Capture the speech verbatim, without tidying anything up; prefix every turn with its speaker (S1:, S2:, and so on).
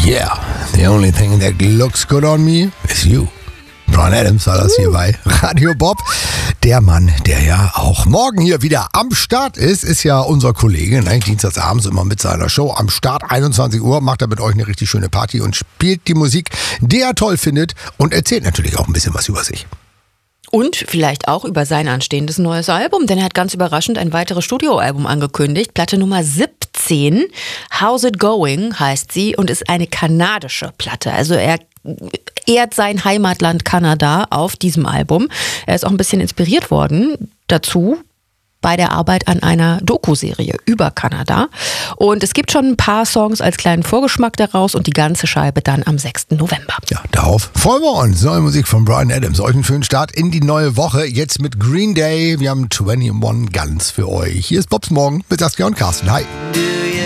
S1: Yeah, the only thing that looks good on me is you. Bryan Adams war das hier bei Radio Bob. Der Mann, der ja auch morgen hier wieder am Start ist, ist ja unser Kollege, ne? Dienstagsabends immer mit seiner Show am Start, einundzwanzig Uhr, macht er mit euch eine richtig schöne Party und spielt die Musik, die er toll findet und erzählt natürlich auch ein bisschen was über sich.
S2: Und vielleicht auch über sein anstehendes neues Album, denn er hat ganz überraschend ein weiteres Studioalbum angekündigt. Platte Nummer siebzehn, How's It Going heißt sie und ist eine kanadische Platte. Also er ehrt sein Heimatland Kanada auf diesem Album. Er ist auch ein bisschen inspiriert worden dazu bei der Arbeit an einer Doku-Serie über Kanada. Und es gibt schon ein paar Songs als kleinen Vorgeschmack daraus und die ganze Scheibe dann am sechsten November.
S1: Ja, darauf freuen wir uns. Neue Musik von Bryan Adams. Euch einen schönen Start in die neue Woche. Jetzt mit Green Day. Wir haben einundzwanzig Guns für euch. Hier ist Bobs Morgen mit Saskia und Carsten. Hi.